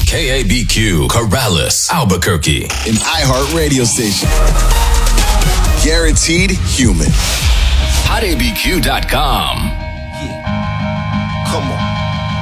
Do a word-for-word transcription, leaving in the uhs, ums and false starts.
K A B Q, Corrales, Albuquerque. An iHeart radio station. Guaranteed human. hot A B Q dot com. Yeah. Come on.